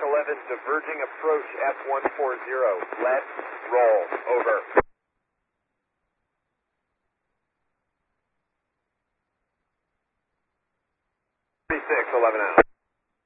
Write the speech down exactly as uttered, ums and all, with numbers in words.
eleven, diverging approach F one forty. Let's roll. Over. thirty-six, eleven out.